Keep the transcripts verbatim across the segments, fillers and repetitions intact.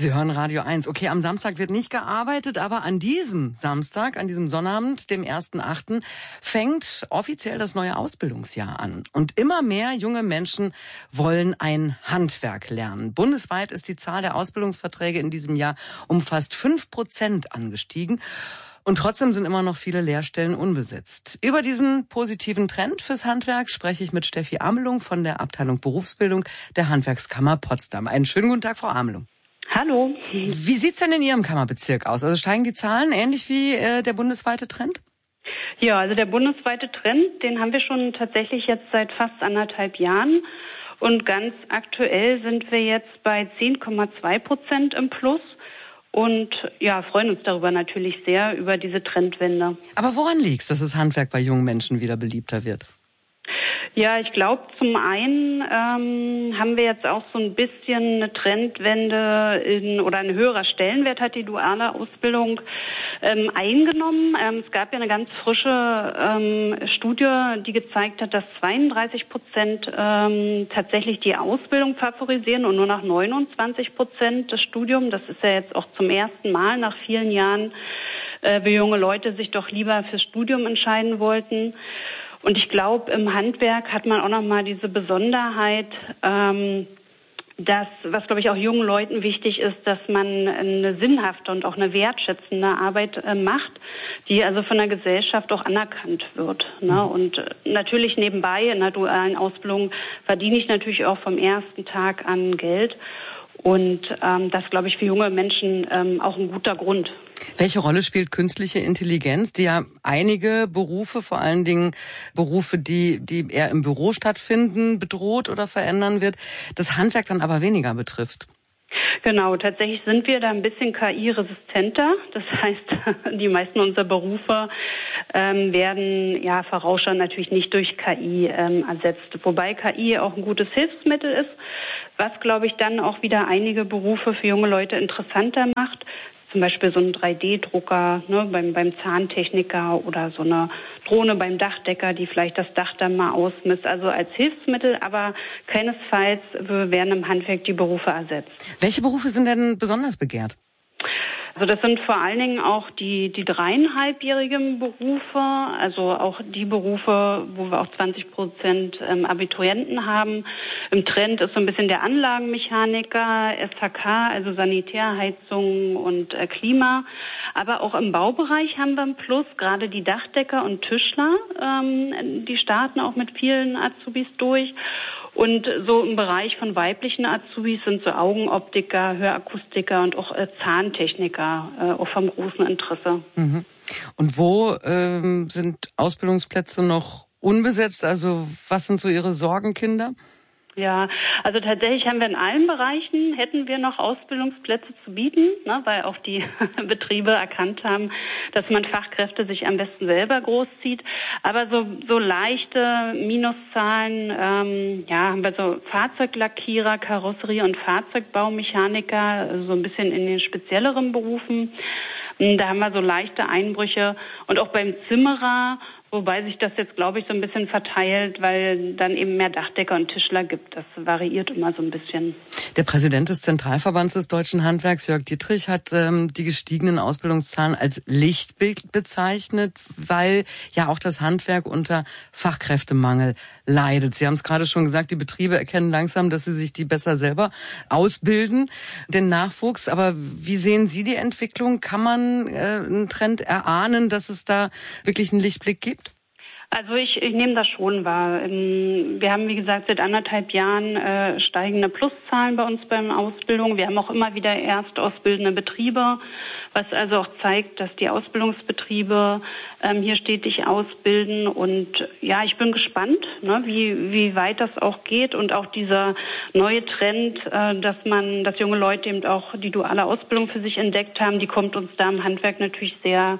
Sie hören Radio eins. Okay, am Samstag wird nicht gearbeitet, aber an diesem Samstag, an diesem Sonnabend, dem ersten achten fängt offiziell das neue Ausbildungsjahr an. Und immer mehr junge Menschen wollen ein Handwerk lernen. Bundesweit ist die Zahl der Ausbildungsverträge in diesem Jahr um fast fünf Prozent angestiegen. Und trotzdem sind immer noch viele Lehrstellen unbesetzt. Über diesen positiven Trend fürs Handwerk spreche ich mit Steffi Amelung von der Abteilung Berufsbildung der Handwerkskammer Potsdam. Einen schönen guten Tag, Frau Amelung. Hallo. Wie sieht's denn in Ihrem Kammerbezirk aus? Also steigen die Zahlen ähnlich wie äh, der bundesweite Trend? Ja, also der bundesweite Trend, den haben wir schon tatsächlich jetzt seit fast anderthalb Jahren. Und ganz aktuell sind wir jetzt bei zehn Komma zwei Prozent im Plus. Und ja, freuen uns darüber natürlich sehr, über diese Trendwende. Aber woran liegt's, dass das Handwerk bei jungen Menschen wieder beliebter wird? Ja, ich glaube, zum einen ähm, haben wir jetzt auch so ein bisschen eine Trendwende in, oder ein höherer Stellenwert hat die duale Ausbildung ähm, eingenommen. Ähm, es gab ja eine ganz frische ähm, Studie, die gezeigt hat, dass zweiunddreißig Prozent ähm, tatsächlich die Ausbildung favorisieren und nur noch neunundzwanzig Prozent das Studium. Das ist ja jetzt auch zum ersten Mal nach vielen Jahren, äh, wo junge Leute sich doch lieber fürs Studium entscheiden wollten. Und ich glaube, im Handwerk hat man auch nochmal diese Besonderheit, ähm, dass, was glaube ich auch jungen Leuten wichtig ist, dass man eine sinnhafte und auch eine wertschätzende Arbeit äh, macht, die also von der Gesellschaft auch anerkannt wird. Ne? Und äh, natürlich nebenbei in der dualen Ausbildung verdiene ich natürlich auch vom ersten Tag an Geld. Und ähm, das, glaube ich, für junge Menschen ähm, auch ein guter Grund. Welche Rolle spielt künstliche Intelligenz, die ja einige Berufe, vor allen Dingen Berufe, die die eher im Büro stattfinden, bedroht oder verändern wird, das Handwerk dann aber weniger betrifft? Genau, tatsächlich sind wir da ein bisschen K I-resistenter. Das heißt, die meisten unserer Berufe ähm, werden ja vorausschauend natürlich nicht durch K I ähm, ersetzt. Wobei K I auch ein gutes Hilfsmittel ist, was, glaube ich, dann auch wieder einige Berufe für junge Leute interessanter macht. Zum Beispiel so ein drei D Drucker ne, beim, beim Zahntechniker oder so eine Drohne beim Dachdecker, die vielleicht das Dach dann mal ausmisst. Also als Hilfsmittel, aber keinesfalls werden im Handwerk die Berufe ersetzt. Welche Berufe sind denn besonders begehrt? Also das sind vor allen Dingen auch die, die dreieinhalbjährigen Berufe, also auch die Berufe, wo wir auch zwanzig Prozent ähm, Abiturienten haben. Im Trend ist so ein bisschen der Anlagenmechaniker, S H K, also Sanitärheizung und äh, Klima. Aber auch im Baubereich haben wir einen Plus, gerade die Dachdecker und Tischler, ähm, die starten auch mit vielen Azubis durch. Und so im Bereich von weiblichen Azubis sind so Augenoptiker, Hörakustiker und auch äh, Zahntechniker äh, auch vom großen Interesse. Mhm. Und wo ähm, sind Ausbildungsplätze noch unbesetzt? Also was sind so Ihre Sorgenkinder? Ja, also tatsächlich haben wir in allen Bereichen, hätten wir noch Ausbildungsplätze zu bieten, ne, weil auch die Betriebe erkannt haben, dass man Fachkräfte sich am besten selber großzieht. Aber so, so leichte Minuszahlen, ähm, ja, haben wir so Fahrzeuglackierer, Karosserie- und Fahrzeugbaumechaniker, also so ein bisschen in den spezielleren Berufen. Da haben wir so leichte Einbrüche und auch beim Zimmerer, wobei sich das jetzt, glaube ich, so ein bisschen verteilt, weil dann eben mehr Dachdecker und Tischler gibt. Das variiert immer so ein bisschen. Der Präsident des Zentralverbands des deutschen Handwerks, Jörg Dietrich, hat ähm, die gestiegenen Ausbildungszahlen als Lichtbild bezeichnet, weil ja auch das Handwerk unter Fachkräftemangel leidet. Sie haben es gerade schon gesagt, die Betriebe erkennen langsam, dass sie sich die besser selber ausbilden, den Nachwuchs. Aber wie sehen Sie die Entwicklung? Kann man äh, einen Trend erahnen, dass es da wirklich einen Lichtblick gibt? Also ich, ich nehme das schon wahr. Wir haben, wie gesagt, seit anderthalb Jahren äh, steigende Pluszahlen bei uns beim Ausbildung. Wir haben auch immer wieder erstausbildende Betriebe, was also auch zeigt, dass die Ausbildungsbetriebe ähm, hier stetig ausbilden. Und ja, ich bin gespannt, ne, wie, wie weit das auch geht und auch dieser neue Trend, äh, dass man, dass junge Leute eben auch die duale Ausbildung für sich entdeckt haben, die kommt uns da im Handwerk natürlich sehr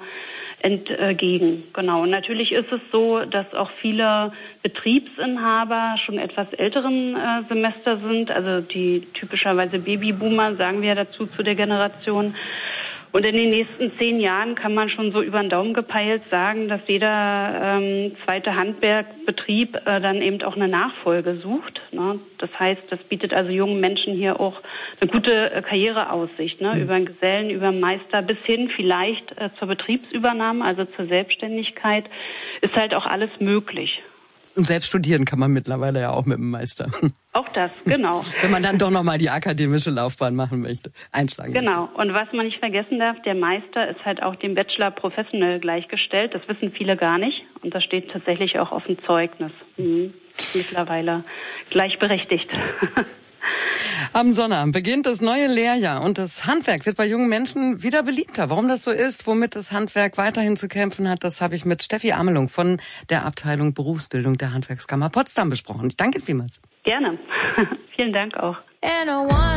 entgegen. Genau. Und natürlich ist es so, dass auch viele Betriebsinhaber schon etwas älteren äh, Semester sind, also die typischerweise Babyboomer, sagen wir dazu zu der Generation. Und in den nächsten zehn Jahren kann man schon so über den Daumen gepeilt sagen, dass jeder ähm, zweite Handwerkbetrieb äh, dann eben auch eine Nachfolge sucht. Ne? Das heißt, das bietet also jungen Menschen hier auch eine gute äh, Karriereaussicht, ne? Mhm. Über einen Gesellen, über einen Meister bis hin vielleicht äh, zur Betriebsübernahme, also zur Selbstständigkeit, ist halt auch alles möglich. Und selbst studieren kann man mittlerweile ja auch mit dem Meister. Auch das, genau. Wenn man dann doch nochmal die akademische Laufbahn machen möchte, einschlagen Genau. möchte. Und was man nicht vergessen darf, der Meister ist halt auch dem Bachelor Professional gleichgestellt. Das wissen viele gar nicht. Und das steht tatsächlich auch auf dem Zeugnis. Mhm. Mittlerweile gleichberechtigt. Am Sonnabend beginnt das neue Lehrjahr und das Handwerk wird bei jungen Menschen wieder beliebter. Warum das so ist, womit das Handwerk weiterhin zu kämpfen hat, das habe ich mit Steffi Amelung von der Abteilung Berufsbildung der Handwerkskammer Potsdam besprochen. Ich danke vielmals. Gerne. Vielen Dank auch.